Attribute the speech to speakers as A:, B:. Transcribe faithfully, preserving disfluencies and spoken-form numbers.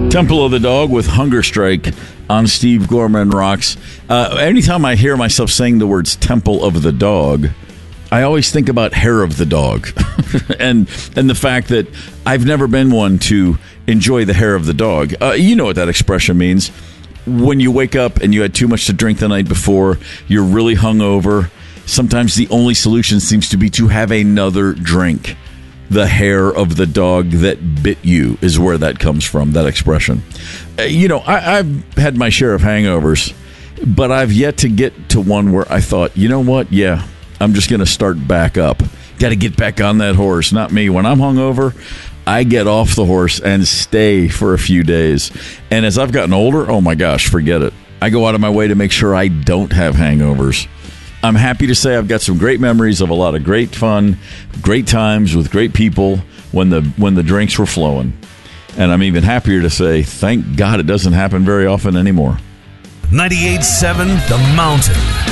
A: Temple of the Dog with Hunger Strike on Steve Gorman Rocks. Uh, anytime I hear myself saying the words Temple of the Dog, I always think about hair of the dog and and the fact that I've never been one to enjoy the hair of the dog. Uh, you know what that expression means. When you wake up and you had too much to drink the night before, you're really hungover. Sometimes the only solution seems to be to have another drink. The hair of the dog that bit you is where that comes from, that expression. Uh, you know, I, I've had my share of hangovers, but I've yet to get to one where I thought, you know what? Yeah, I'm just going to start back up. Got to get back on that horse. Not me. When I'm hungover, I get off the horse and stay for a few days. And as I've gotten older, oh my gosh, forget it. I go out of my way to make sure I don't have hangovers. I'm happy to say I've got some great memories of a lot of great fun, great times with great people when the when the drinks were flowing. And I'm even happier to say, thank God it doesn't happen very often anymore.
B: ninety-eight point seven The Mountain.